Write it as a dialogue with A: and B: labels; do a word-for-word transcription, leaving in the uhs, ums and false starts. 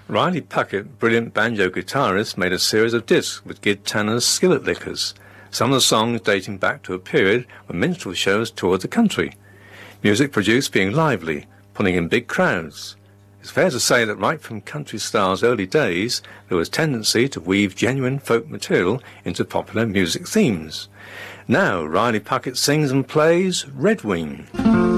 A: Riley Puckett, brilliant banjo guitarist, made a series of discs with Gid Tanner's Skillet Lickers, some of the songs dating back to a period when minstrel shows toured the country. Music produced being lively, pulling in big crowds. It's fair to say that right from country stars' early days, there was tendency to weave genuine folk material into popular music themes. Now, Riley Puckett sings and plays Red Wing.